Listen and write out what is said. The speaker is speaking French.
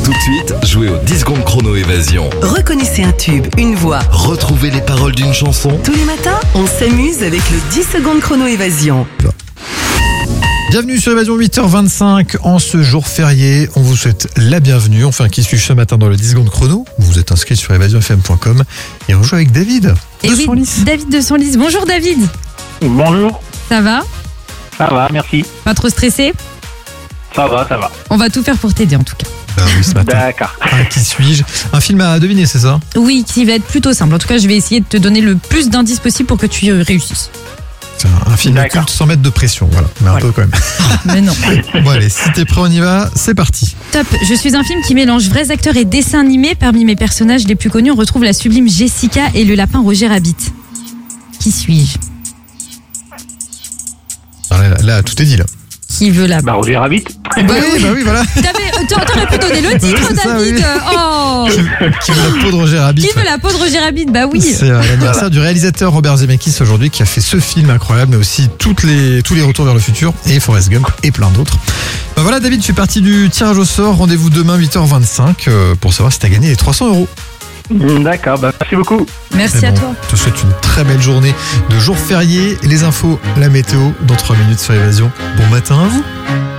Tout de suite, jouez au 10 secondes chrono évasion. Reconnaissez un tube, une voix. Retrouvez les paroles d'une chanson. Tous les matins, on s'amuse avec le 10 secondes chrono évasion. Bienvenue sur Évasion 8h25 en ce jour férié. On vous souhaite la bienvenue. On fait un qui suis ce matin dans le 10 secondes chrono. Vous êtes inscrit sur évasionfm.com et on joue avec David de Senlis. David de Senlis. Bonjour David. Bonjour. Ça va? Ça va, merci. Pas trop stressé? Ça va. On va tout faire pour t'aider en tout cas. Oui, ce matin. D'accord. Qui suis-je? Un film à deviner, c'est ça? Oui, qui va être plutôt simple. En tout cas, je vais essayer de te donner le plus d'indices possible pour que tu réussisses. C'est un film D'accord. culte sans mettre de pression. Voilà, mais un peu quand même. Mais non. Bon allez, si t'es prêt, on y va. C'est parti. Top. Je suis un film qui mélange vrais acteurs et dessins animés. Parmi mes personnages les plus connus, on retrouve la sublime Jessica et le lapin Roger Rabbit. Qui suis-je? Là, tout est dit là. Qui veut la... Bah, Roger Rabbit. Bah oui, voilà. T'aurais pu donner le titre, C'est ça, David. oui. Oh. Qui veut la peau de Roger Rabbit? Qui veut la peau de Roger Rabbit? Bah oui. C'est l'anniversaire du réalisateur Robert Zemeckis aujourd'hui qui a fait ce film incroyable, mais aussi tous les retours vers le futur et Forrest Gump et plein d'autres. Bah voilà David, tu fais partie du tirage au sort. Rendez-vous demain 8h25 pour savoir si t'as gagné les 300 €. D'accord, bah, merci beaucoup. Merci à Bon, toi. Je te souhaite une très belle journée de jour férié. Les infos, la météo dans 3 minutes sur Évasion. Bon matin à vous.